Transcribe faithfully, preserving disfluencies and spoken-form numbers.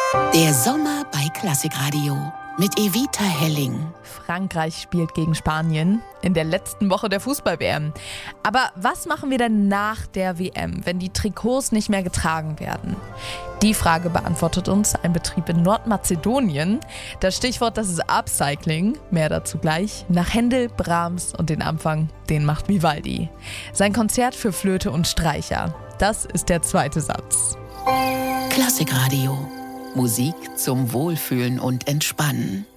Der Sommer bei Klassikradio mit Evita Helling. Frankreich spielt gegen Spanien in der letzten Woche der Fußball-W M. Aber was machen wir denn nach der W M, wenn die Trikots nicht mehr getragen werden? Die Frage beantwortet uns ein Betrieb in Nordmazedonien. Das Stichwort, das ist Upcycling. Mehr dazu gleich. Nach Händel, Brahms und den Anfang, den macht Vivaldi. Sein Konzert für Flöte und Streicher. Das ist der zweite Satz. Klassikradio. Musik zum Wohlfühlen und Entspannen.